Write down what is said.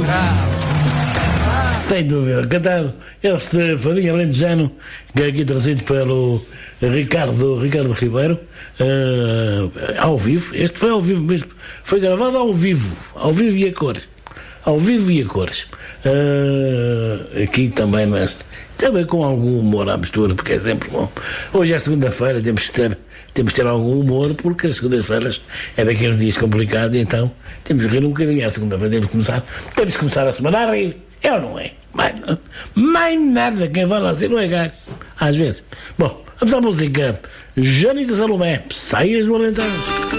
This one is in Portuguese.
Sem dúvida, cantado este fadinho alentejano, que é aqui trazido pelo Ricardo Ribeiro, ao vivo. Este foi ao vivo mesmo, foi gravado ao vivo e a cores. Aqui também também com algum humor à mistura, porque é sempre bom. Hoje é segunda-feira, temos que ter algum humor, porque as segundas-feiras é daqueles dias complicados, então temos que rir um bocadinho. À segunda-feira temos que começar a semana a rir, é ou não é? Mais nada, quem fala assim não é gago, às vezes. Bom, vamos à música. Janita Salomé, Saias do Alentejo.